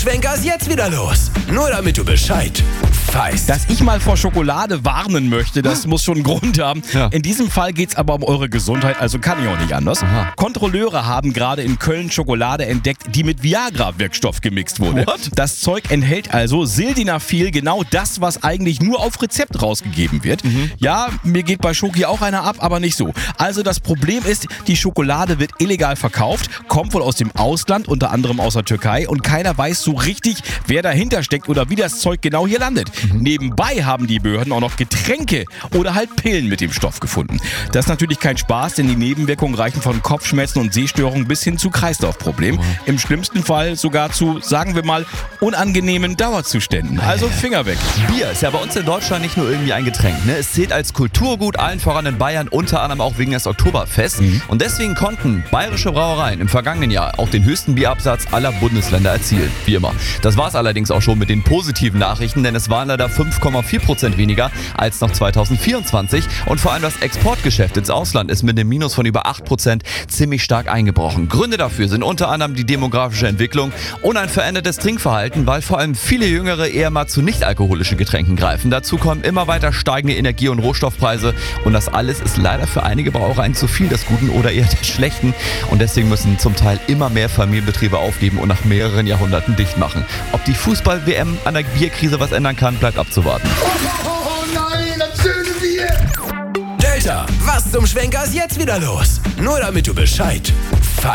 Schwenker ist jetzt wieder los. Nur damit du Bescheid weißt. Dass ich mal vor Schokolade warnen möchte, das muss schon einen Grund haben. Ja. In diesem Fall geht es aber um eure Gesundheit, also kann ich auch nicht anders. Aha. Kontrolleure haben gerade in Köln Schokolade entdeckt, die mit Viagra-Wirkstoff gemixt wurde. What? Das Zeug enthält also Sildenafil, genau das, was eigentlich nur auf Rezept rausgegeben wird. Ja, mir geht bei Schoki auch einer ab, aber nicht so. Also das Problem ist, die Schokolade wird illegal verkauft, kommt wohl aus dem Ausland, unter anderem aus der Türkei, und keiner weiß so richtig, wer dahinter steckt oder wie das Zeug genau hier landet. Nebenbei haben die Behörden auch noch Getränke oder halt Pillen mit dem Stoff gefunden. Das ist natürlich kein Spaß, denn die Nebenwirkungen reichen von Kopfschmerzen und Sehstörungen bis hin zu Kreislaufproblemen. Im schlimmsten Fall sogar zu, sagen wir mal, unangenehmen Dauerzuständen. Also Finger weg. Bier ist ja bei uns in Deutschland nicht nur irgendwie ein Getränk. Ne? Es zählt als Kulturgut, allen voran in Bayern, unter anderem auch wegen des Oktoberfests. Und deswegen konnten bayerische Brauereien im vergangenen Jahr auch den höchsten Bierabsatz aller Bundesländer erzielen. Wie immer. Das war es allerdings auch schon mit den positiven Nachrichten, denn es waren leider 5,4% weniger als noch 2024. Und vor allem das Exportgeschäft ins Ausland ist mit einem Minus von über 8% ziemlich stark eingebrochen. Gründe dafür sind unter anderem die demografische Entwicklung und ein verändertes Trinkverhalten, weil vor allem viele Jüngere eher mal zu nicht-alkoholischen Getränken greifen. Dazu kommen immer weiter steigende Energie- und Rohstoffpreise und das alles ist leider für einige Brauereien zu viel des Guten oder eher des Schlechten und deswegen müssen zum Teil immer mehr Familienbetriebe aufgeben und nach mehreren Jahrhunderten dicht machen. Ob die Fußball-WM an der Bierkrise was ändern kann, bleibt abzuwarten. Oh nein, das schöne Bier! Delta, was zum Schwenker ist jetzt wieder los? Nur damit du Bescheid weißt.